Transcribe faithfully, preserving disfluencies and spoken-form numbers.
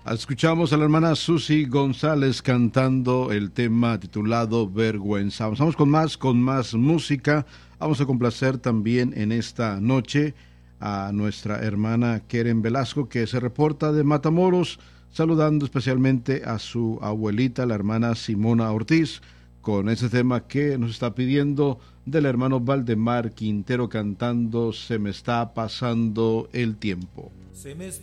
Escuchamos a la hermana Susi González cantando el tema titulado Vergüenza. Vamos con más, con más música. Vamos a complacer también en esta noche a nuestra hermana Keren Velasco, que se reporta de Matamoros, saludando especialmente a su abuelita, la hermana Simona Ortiz, con ese tema que nos está pidiendo del hermano Valdemar Quintero cantando Se me está pasando el tiempo. Se me está